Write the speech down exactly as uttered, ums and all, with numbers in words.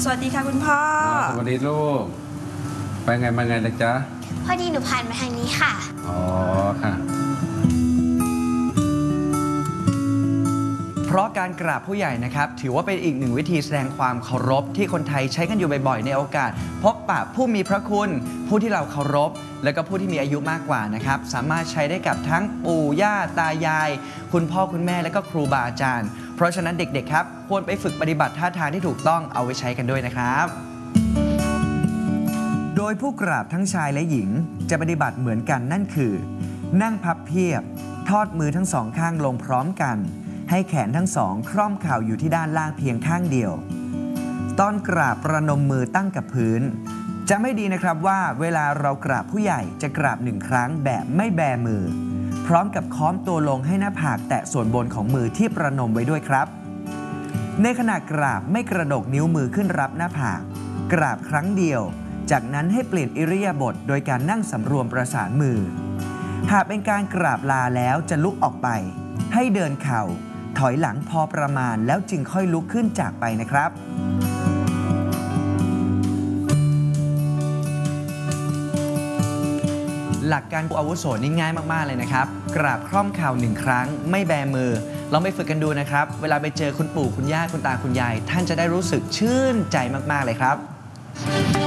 สวัสดีค่ะคุณพ่อสวัสดีลูกไปไงมาไงนะจ๊ะพอดีหนูผ่านมาทางนี้ค่ะอ๋อค่ะเพราะการกราบผู้ใหญ่นะครับถือว่าเป็นอีกหนึ่งวิธีแสดงความเคารพที่คนไทยใช้กันอยู่บ่อยๆในโอกาสพบปะผู้มีพระคุณผู้ที่เราเคารพและก็ผู้ที่มีอายุมากกว่านะครับสามารถใช้ได้กับทั้งปู่ย่าตายายคุณพ่อคุณแม่และก็ครูบาอาจารย์เพราะฉะนั้นเด็กๆครับควรไปฝึกปฏิบัติท่าทางที่ถูกต้องเอาไว้ใช้กันด้วยนะครับโดยผู้กราบทั้งชายและหญิงจะปฏิบัติเหมือนกันนั่นคือนั่งพับเพียบทอดมือทั้งสองข้างลงพร้อมกันให้แขนทั้งสองคล่อมเข่าอยู่ที่ด้านล่างเพียงข้างเดียวตอนกราบประนมมือตั้งกับพื้นจะไม่ดีนะครับว่าเวลาเรากราบผู้ใหญ่จะกราบหนึ่งครั้งแบบไม่แบมือพร้อมกับค้อมตัวลงให้หน้าผากแตะส่วนบนของมือที่ประนมไว้ด้วยครับในขณะกราบไม่กระดกนิ้วมือขึ้นรับหน้าผากกราบครั้งเดียวจากนั้นให้เปลี่ยนอิริยาบถโดยการนั่งสำรวมประสานมือหากเป็นการกราบลาแล้วจะลุกออกไปให้เดินเข่าถอยหลังพอประมาณแล้วจึงค่อยลุกขึ้นจากไปนะครับหลักการผู้อาวุโสนี่ง่ายมากๆเลยนะครับกราบคล่อมเข่าหนึ่งครั้งไม่แบมือลองไปฝึกกันดูนะครับเวลาไปเจอคุณปู่คุณย่าคุณตาคุณยายท่านจะได้รู้สึกชื่นใจมากๆเลยครับ